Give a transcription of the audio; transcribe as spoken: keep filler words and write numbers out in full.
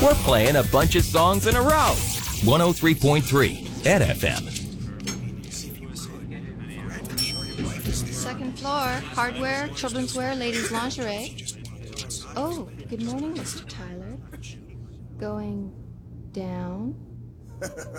We're playing a bunch of songs in a row. one oh three point three at F M. Second floor, hardware, children's wear, ladies' lingerie. Oh, good morning, Mister Tyler. Going down?